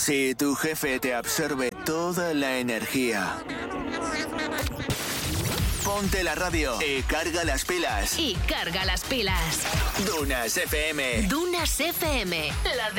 Si tu jefe te absorbe toda la energía, ponte la radio y carga las pilas. Y carga las pilas. Dunas FM. Dunas FM. La de